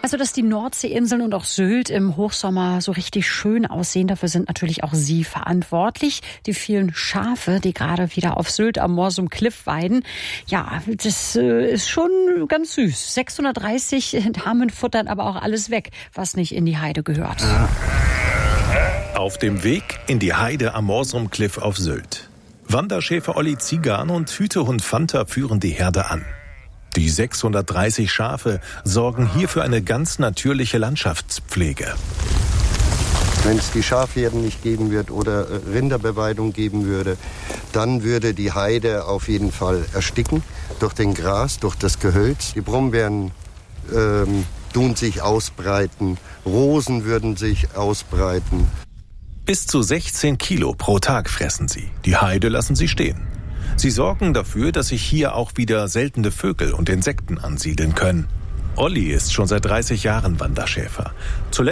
Also, dass die Nordseeinseln und auch Sylt im Hochsommer so richtig schön aussehen, dafür sind natürlich auch Sie verantwortlich. Die vielen Schafe, die gerade wieder auf Sylt am Morsum Cliff weiden. Ja, das ist schon ganz süß. 630 Damen futtern aber auch alles weg, was nicht in die Heide gehört. Auf dem Weg in die Heide am Morsum Cliff auf Sylt. Wanderschäfer Olli Zigan und Hütehund Fanta führen die Herde an. Die 630 Schafe sorgen hier für eine ganz natürliche Landschaftspflege. Wenn es die Schafherden nicht geben wird oder Rinderbeweidung geben würde, dann würde die Heide auf jeden Fall ersticken durch den Gras, durch das Gehölz. Die Brombeeren tun sich ausbreiten, Rosen würden sich ausbreiten. Bis zu 16 Kilo pro Tag fressen sie. Die Heide lassen sie stehen. Sie sorgen dafür, dass sich hier auch wieder seltene Vögel und Insekten ansiedeln können. Olli ist schon seit 30 Jahren Wanderschäfer. Zuletzt